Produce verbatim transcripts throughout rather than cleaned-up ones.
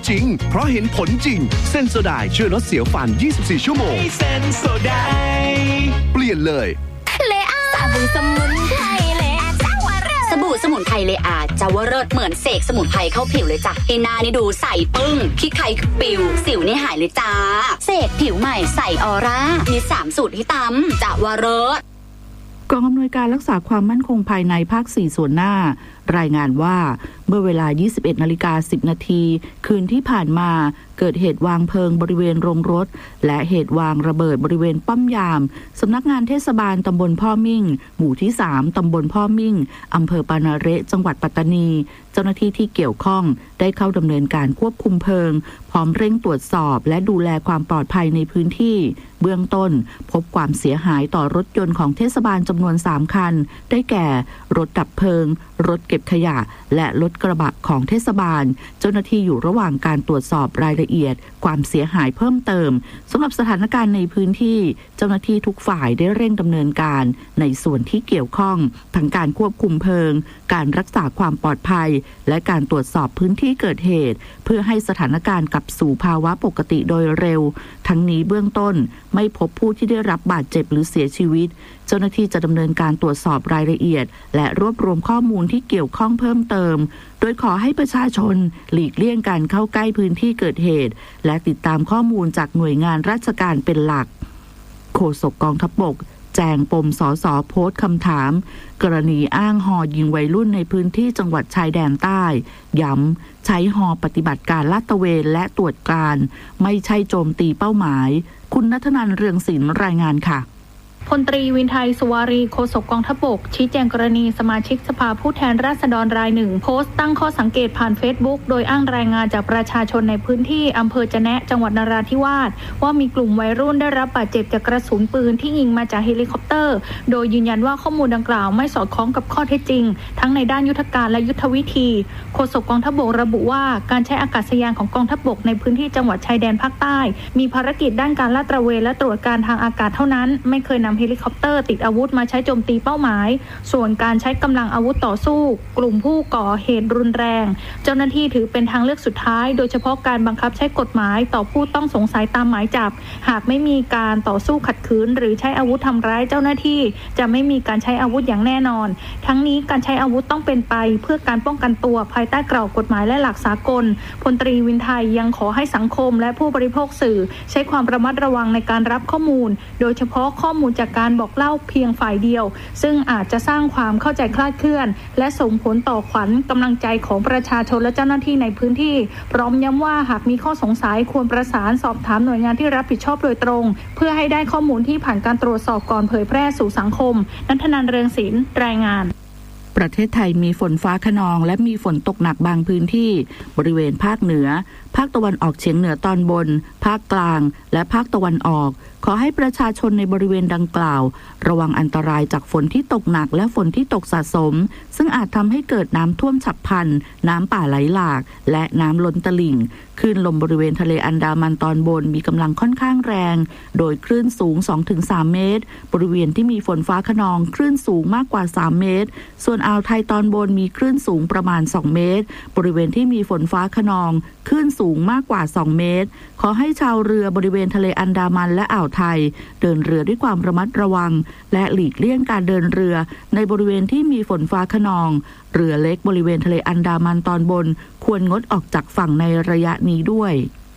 จริงเพราะเห็นผลจริงเซนโซไดช่วยลดเสียวฟันยี่สิบสี่ชั่วโมงเซนโซไดเปลี่ยนเลยเลอาสบู่สมุนไพรเลอาจาวเริศสบู่สมุนไพรเลอาจาวเริศเหมือนเสกสมุนไพรเข้าผิวเลยจ้ะให้หน้านี่ดูใสปึ้งขี้ไข่ปิวสิวนี่หายเลยจ้าเสกผิวใหม่ใสออร่ามีสามสูตรที่ตำจาวเริศกองอำนวยการรักษาความมั่นคงภายในภาคสี่ส่วนหน้ารายงานว่าเมื่อเวลา ยี่สิบเอ็ดนาฬิกาสิบนาทีคืนที่ผ่านมาเกิดเหตุวางเพลิงบริเวณโรงรถและเหตุวางระเบิดบริเวณป้อมยามสำนักงานเทศบาลตำบลพ่อมิ่งหมู่ที่สามตำบลพ่อมิ่งอำเภอปานาเระจังหวัดปัตตานีเจ้าหน้าที่ที่เกี่ยวข้องได้เข้าดำเนินการควบคุมเพลิงพร้อมเร่งตรวจสอบและดูแลความปลอดภัยในพื้นที่เบื้องต้นพบความเสียหายต่อรถยนต์ของเทศบาลจำนวนสามคันได้แก่รถดับเพลิงรถเก็บขยะและรถกระบะของเทศบาลเจ้าหน้าที่อยู่ระหว่างการตรวจสอบรายละเอียดความเสียหายเพิ่มเติมสำหรับสถานการณ์ในพื้นที่เจ้าหน้าที่ทุกฝ่ายได้เร่งดำเนินการในส่วนที่เกี่ยวข้องทั้งการควบคุมเพลิงการรักษาความปลอดภัยและการตรวจสอบพื้นที่เกิดเหตุเพื่อให้สถานการณ์กลับสู่ภาวะปกติโดยเร็วทั้งนี้เบื้องต้นไม่พบผู้ที่ได้รับบาดเจ็บหรือเสียชีวิตเจ้าหน้าที่จะดำเนินการตรวจสอบรายละเอียดและรวบรวมข้อมูลที่เกี่ยวข้องเพิ่มเติมโดยขอให้ประชาชนหลีกเลี่ยงการเข้าใกล้พื้นที่เกิดเหตุและติดตามข้อมูลจากหน่วยงานราชการเป็นหลักโฆษกกองทัพบกแจงปมสสโพสต์คำถามกรณีอ้างฮอยิงวัยรุ่นในพื้นที่จังหวัดชายแดนใต้ย้ำใช้ฮอปฏิบัติการลาดตระเวนและตรวจการไม่ใช่โจมตีเป้าหมายคุณณัฐนันท์เรืองศิลป์รายงานค่ะพลตรีวินไทยสุวารีโฆษกกองทัพบกชี้แจงกรณีสมาชิกสภาผู้แทนราษฎรรายหนึ่งโพสต์ตั้งข้อสังเกตผ่านเฟซบุ๊กโดยอ้างรายงานจากประชาชนในพื้นที่อำเภอจะแนะจังหวัดนราธิวาสว่ามีกลุ่มวัยรุ่นได้รับบาดเจ็บจากกระสุนปืนที่ยิงมาจากเฮลิคอปเตอร์โดยยืนยันว่าข้อมูลดังกล่าวไม่สอดคล้องกับข้อเท็จจริงทั้งในด้านยุทธการและยุทธวิธีโฆษกกองทัพบกระบุว่าการใช้อากาศยานของกองทัพบกในพื้นที่จังหวัดชายแดนภาคใต้มีภารกิจด้านการลาดตระเวนและตรวจการทางอากาศเท่านั้นไม่เคยนำเฮลิคอปเตอร์ติดอาวุธมาใช้โจมตีเป้าหมายส่วนการใช้กำลังอาวุธต่อสู้กลุ่มผู้ก่อเหตุรุนแรงเจ้าหน้าที่ถือเป็นทางเลือกสุดท้ายโดยเฉพาะการบังคับใช้กฎหมายต่อผู้ต้องสงสัยตามหมายจับหากไม่มีการต่อสู้ขัดขืนหรือใช้อาวุธทำร้ายเจ้าหน้าที่จะไม่มีการใช้อาวุธอย่างแน่นอนทั้งนี้การใช้อาวุธต้องเป็นไปเพื่อการป้องกันตัวภายใต้กรอบกฎหมายและหลักสากลพลตรีวินไทยยังขอให้สังคมและผู้บริโภคสื่อใช้ความระมัดระวังในการรับข้อมูลโดยเฉพาะข้อมูลจากการบอกเล่าเพียงฝ่ายเดียวซึ่งอาจจะสร้างความเข้าใจคลาดเคลื่อนและส่งผลต่อขวัญกำลังใจของประชาชนและเจ้าหน้าที่ในพื้นที่พร้อมย้ำว่าหากมีข้อสงสัยควรประสานสอบถามหน่วยงานที่รับผิดชอบโดยตรงเพื่อให้ได้ข้อมูลที่ผ่านการตรวจสอบก่อนเผยแพร่สู่สังคมณัฐนันท์ เรืองศิลป์รายงานประเทศไทยมีฝนฟ้าคะนองและมีฝนตกหนักบางพื้นที่บริเวณภาคเหนือภาคตะวันออกเฉียงเหนือตอนบนภาคกลางและภาคตะวันออกขอให้ประชาชนในบริเวณดังกล่าวระวังอันตรายจากฝนที่ตกหนักและฝนที่ตกสะสมซึ่งอาจทำให้เกิดน้ำท่วมฉับพลันน้ำป่าไหลหลากและน้ำล้นตลิ่งคลื่นลมบริเวณทะเลอันดามันตอนบนมีกำลังค่อนข้างแรงโดยคลื่นสูง สองถึงสาม เมตรบริเวณที่มีฝนฟ้าคะนองคลื่นสูงมากกว่าสามเมตรส่วนอ่าวไทยตอนบนมีคลื่นสูงประมาณสองเมตรบริเวณที่มีฝนฟ้าคะนองคลื่นสูงมากกว่าสองเมตรขอให้ชาวเรือบริเวณทะเลอันดามันและอ่าวไทยเดินเรือด้วยความระมัดระวังและหลีกเลี่ยงการเดินเรือในบริเวณที่มีฝนฟ้าคะนองเรือเล็กบริเวณทะเลอันดามันตอนบนควรงดออกจากฝั่งในระยะนี้ด้วย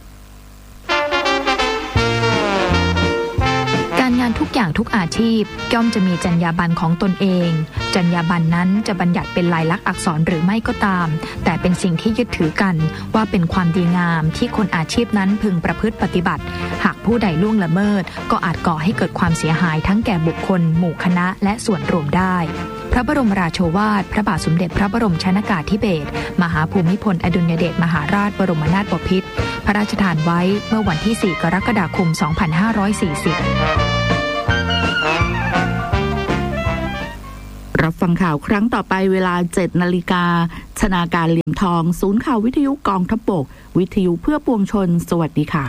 การงานทุกอย่างทุกอาชีพย่อมจะมีจรรยาบรรณของตนเองจรรยาบรรณนั้นจะบัญญัติเป็นลายลักษณ์อักษรหรือไม่ก็ตามแต่เป็นสิ่งที่ยึดถือกันว่าเป็นความดีงามที่คนอาชีพนั้นพึงประพฤติปฏิบัติหากผู้ใดล่วงละเมิดก็อาจก่อให้เกิดความเสียหายทั้งแก่บุคคลหมู่คณะและส่วนรวมได้พระบรมราโชวาทพระบาทสมเด็จพระบรมชนกาธิเบศรมหาภูมิพลอดุลยเดชมหาราชบรมนาถบพิตรพระราชทานไว้เมื่อวันที่สี่กรกฎาคมสองพันห้าร้อยสี่สิบรับฟังข่าวครั้งต่อไปเวลา เจ็ดนาฬิกาชนาการเหลี่ยมทองศูนย์ข่าววิทยุกองทัพบกวิทยุเพื่อปวงชนสวัสดีค่ะ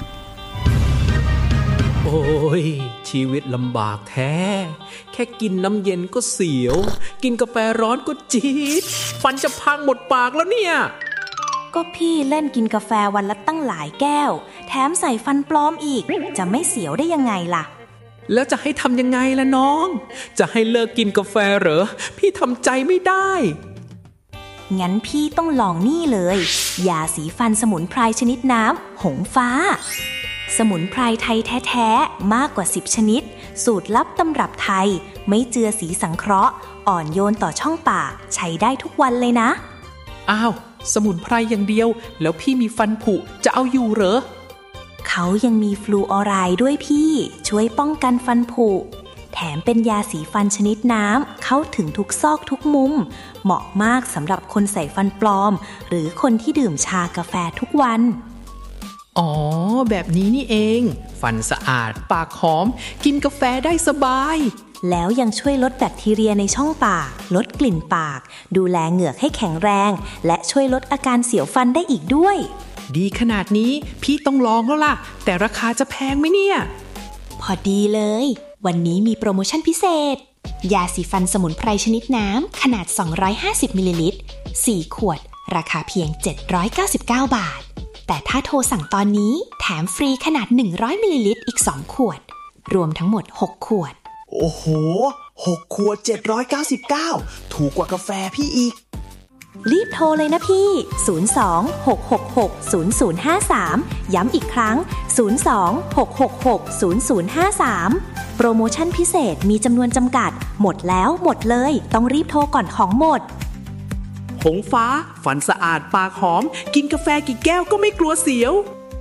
โอ้ยชีวิตลำบากแท้แค่กินน้ำเย็นก็เสียวกินกาแฟร้อนก็จี๊ดฟันจะพังหมดปากแล้วเนี่ยก็พี่เล่นกินกาแฟวันละตั้งหลายแก้วแถมใส่ฟันปลอมอีกจะไม่เสียวได้ยังไงล่ะแล้วจะให้ทำยังไงล่ะน้องจะให้เลิกกินกาแฟเหรอพี่ทำใจไม่ได้งั้นพี่ต้องลองนี่เลยยาสีฟันสมุนไพรชนิดน้ำหงฟ้าสมุนไพรไทยแท้ๆมากกว่าสิบชนิดสูตรลับตำรับไทยไม่เจือสีสังเคราะห์อ่อนโยนต่อช่องปากใช้ได้ทุกวันเลยนะอ้าวสมุนไพรอย่างเดียวแล้วพี่มีฟันผุจะเอาอยู่เหรอเขายังมีฟลูออไรด์ด้วยพี่ช่วยป้องกันฟันผุแถมเป็นยาสีฟันชนิดน้ำเข้าถึงทุกซอกทุกมุมเหมาะมากสำหรับคนใส่ฟันปลอมหรือคนที่ดื่มชากาแฟทุกวันอ๋อแบบนี้นี่เองฟันสะอาดปากหอมกินกาแฟได้สบายแล้วยังช่วยลดแบคทีเรียในช่องปากลดกลิ่นปากดูแลเหงือกให้แข็งแรงและช่วยลดอาการเสียวฟันได้อีกด้วยดีขนาดนี้พี่ต้องลองแล้วล่ะแต่ราคาจะแพงไหมเนี่ยพอดีเลยวันนี้มีโปรโมชั่นพิเศษยาสีฟันสมุนไพรชนิดน้ำขนาดสองร้อยห้าสิบมิลลิลิตรสี่ขวดราคาเพียงเจ็ดร้อยเก้าสิบเก้าบาทแต่ถ้าโทรสั่งตอนนี้แถมฟรีขนาดหนึ่งร้อยมิลลิลิตรอีกสองขวดรวมทั้งหมดหกขวดโอ้โหหกขวดเจ็ดร้อยเก้าสิบเก้าถูกกว่ากาแฟพี่อีกรีบโทรเลยนะพี่ศูนย์ สอง หก หก หก ศูนย์ ศูนย์ ห้า สามย้ำอีกครั้งศูนย์ สอง หก หก หก ศูนย์ ศูนย์ ห้า สามโปรโมชั่นพิเศษมีจำนวนจำกัดหมดแล้วหมดเลยต้องรีบโทรก่อนของหมดหงฟ้าฟันสะอาดปากหอมกินกาแฟกี่แก้วก็ไม่กลัวเสียว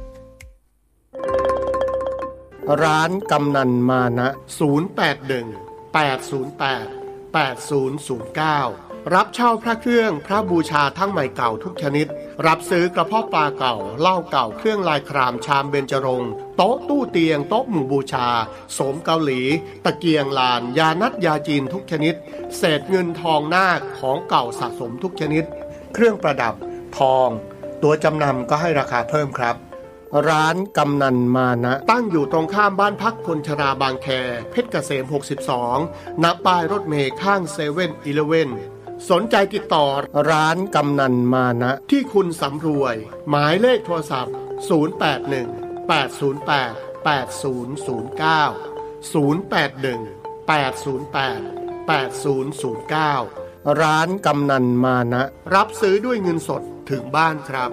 ร้านกำนันมานะศูนย์ แปด หนึ่ง แปด ศูนย์ แปด แปด ศูนย์ ศูนย์ เก้ารับเช่าพระเครื่องพระบูชาทั้งใหม่เก่าทุกชนิดรับซื้อกระเพาะปลาเก่าเหล้าเก่าเครื่องลายครามชามเบญจรงค์โต๊ะตู้เตียงโต๊ะหมู่บูชาโสมเกาหลีตะเกียงลานยานัดยาจีนทุกชนิดเศษเงินทองนาคของเก่าสะสมทุกชนิดเครื่องประดับทองตัวจำนำก็ให้ราคาเพิ่มครับร้านกำนันมานะตั้งอยู่ตรงข้ามบ้านพักคนชราบางแคเพชรเกษมหกสิบสองณป้ายรถเมล์ข้างเซเว่นอีเลฟเว่นสนใจติดต่อร้านกำนันมานะที่คุณสำรวยหมายเลขโทรศัพท์ศูนย์ แปด หนึ่ง แปด ศูนย์ แปด แปด ศูนย์ ศูนย์ เก้า ศูนย์ แปด หนึ่ง แปด ศูนย์ แปด แปด ศูนย์ ศูนย์ เก้าร้านกำนันมานะรับซื้อด้วยเงินสดถึงบ้านครับ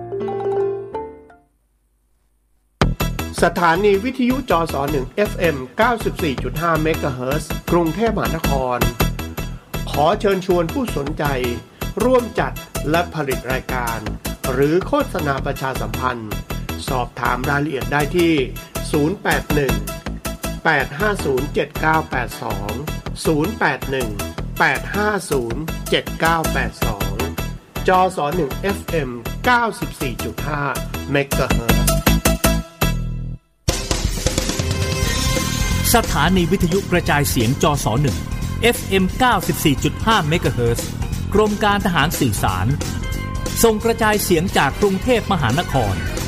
สถานีวิทยุจสหนึ่ง เอฟ เอ็ม เก้าสิบสี่จุดห้า เมกะเฮิรตซ์กรุงเทพมหานครขอเชิญชวนผู้สนใจร่วมจัดและผลิตรายการหรือโฆษณาประชาสัมพันธ์สอบถามรายละเอียดได้ที่ศูนย์ แปด หนึ่ง แปด ห้า ศูนย์ เจ็ด เก้า แปด สอง ศูนย์ แปด หนึ่ง แปด ห้า ศูนย์ เจ็ด เก้า แปด สองจสหนึ่ง เอฟ เอ็ม เก้าสิบสี่จุดห้า เมกะเฮิรตซ์สถานีวิทยุกระจายเสียงจสหนึ่ง เอฟ เอ็ม เก้าสิบสี่จุดห้า เมกะเฮิรตซ์กรมการทหารสื่อสารส่งกระจายเสียงจากกรุงเทพมหานคร